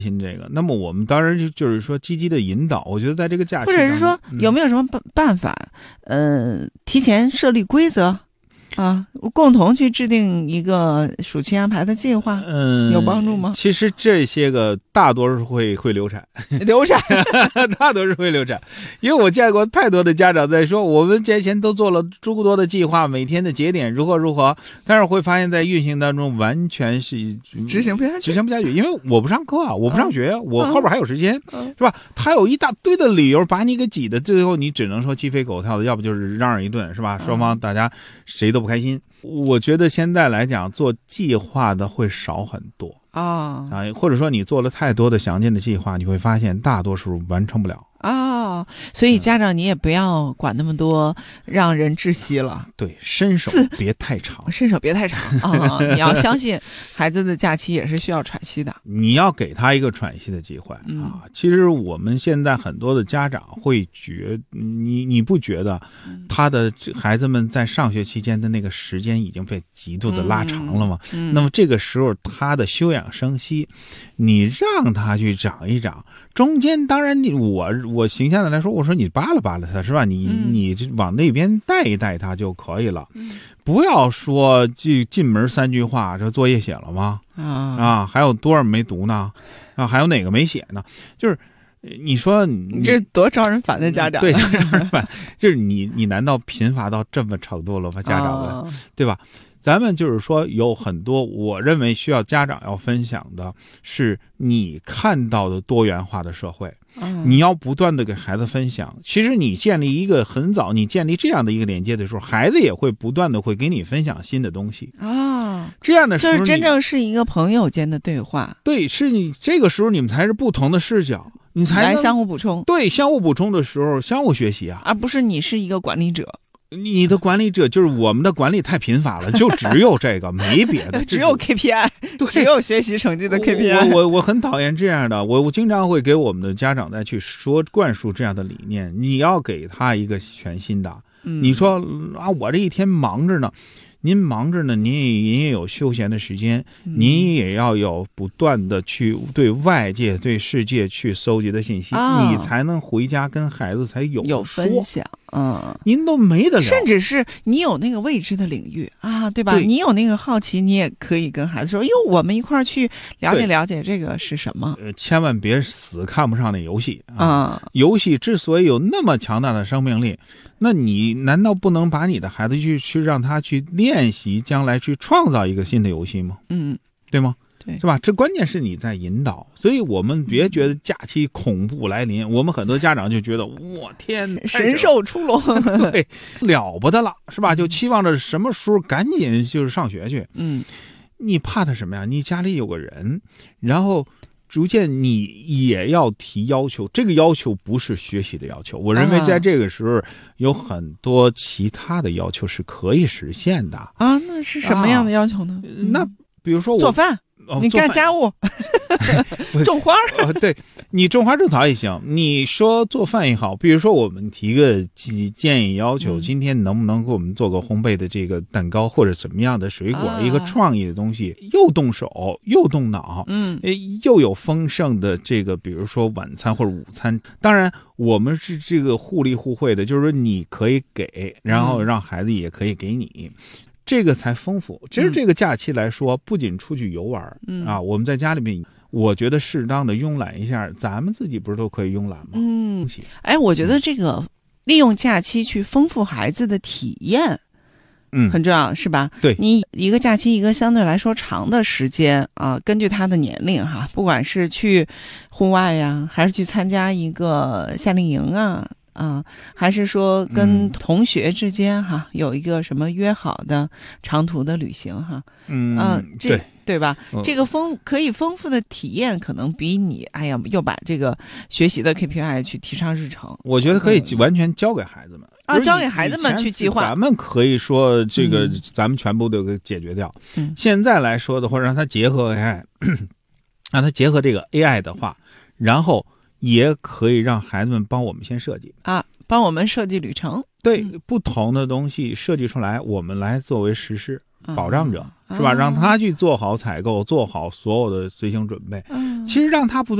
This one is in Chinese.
这个，那么我们当然就是说积极的引导。我觉得在这个假期， 或者是说有没有什么办法，提前设立规则啊，共同去制定一个暑期安排的计划，有帮助吗？ 其实这些个大多数会流产，大多数会流产，因为我见过太多的家长在说，我们之前都做了诸多的计划，每天的节点如何，但是会发现在运行当中完全是执行不下去， 因为我不上课啊，我不上学，我后边还有时间，是吧？他有一大堆的理由把你给挤的，最后你只能说鸡飞狗跳的，要不就是嚷嚷一顿，是吧？双方大家谁都不开心。我觉得现在来讲，做计划的会少很多或者说你做了太多的详尽的计划，你会发现大多数完成不了所以家长你也不要管那么多，让人窒息了。 对，伸手别太长你要相信孩子的假期也是需要喘息的， 你要给他一个喘息的机会其实我们现在很多的家长会你不觉得他的孩子们在上学期间的那个时间已经被极度的拉长了吗？那么这个时候他的休养生息，你让他去长一长，中间当然我形象的来说，我说你扒拉他是吧？你往那边带一带他就可以了，不要说进门3句话，这作业写了吗？还有多少没读呢？还有哪个没写呢？就是你说你这多招人烦的家长， 对，招人烦，就是你难道贫乏到这么程度了吗？家长们，对吧？咱们就是说有很多我认为需要家长要分享的是你看到的多元化的社会，你要不断的给孩子分享。其实你建立一个很早，你建立这样的一个连接的时候，孩子也会不断的会给你分享新的东西这样的时候就是真正是一个朋友间的对话。 对，是你这个时候你们才是不同的视角，你才来相互补充。 对，相互补充的时候相互学习而不是你是一个管理者。 你的管理者就是我们的管理太贫乏了，就只有这个没别的只有 KPI， 只有学习成绩的 KPI。 我很讨厌这样的，我经常会给我们的家长再去灌输这样的理念。你要给他一个全新的，你说我这一天忙着呢，您忙着呢，您也有休闲的时间，您也要有不断的去对外界对世界去搜集的信息，你才能回家跟孩子才有分享。 您都没得聊， 甚至是你有那个未知的领域对吧？你有那个好奇，你也可以跟孩子说，我们一块儿去了解了解这个是什么。 千万别死看不上那游戏游戏之所以有那么强大的生命力，那你难道不能把你的孩子去让他去练习，将来去创造一个新的游戏吗？对吗？ 对， 是吧？这关键是你在引导，所以我们别觉得假期恐怖来临。我们很多家长就觉得，我天， 神兽出笼， 对，了不得了，是吧？就期望着什么时候赶紧就是上学去。你怕他什么呀？你家里有个人，然后逐渐你也要提要求，这个要求不是学习的要求。我认为在这个时候有很多其他的要求是可以实现的那是什么样的要求呢？ 那比如说做饭。你干家务种花对，你种花种草也行，你说做饭也好，比如说我们提个建议要求，今天能不能给我们做个烘焙的这个蛋糕或者怎么样的水果，一个创意的东西，又动手又动脑又有丰盛的这个比如说晚餐或者午餐。当然我们是这个互利互惠的，就是说你可以给，然后让孩子也可以给你，这个才丰富。其实这个假期来说，不仅出去游玩我们在家里面，我觉得适当的慵懒一下，咱们自己不是都可以慵懒吗？ 我觉得这个利用假期去丰富孩子的体验很重要，是吧？ 对， 你一个假期一个相对来说长的时间根据他的年龄不管是去户外呀，还是去参加一个夏令营还是说跟同学之间有一个什么约好的长途的旅行对吧？这个可以丰富的体验，可能比你又把这个学习的 KPI 去提上日程， 我觉得可以完全交给孩子们交给孩子们去计划。 咱们可以说这个咱们全部都给解决掉。现在来说的话，让它结合 AI， 让它结合这个 AI 的话，然后也可以让孩子们帮我们先设计帮我们设计旅程。 对，不同的东西设计出来，我们来作为实施保障者，是吧？让他去做好采购，做好所有的随行准备。其实让他不断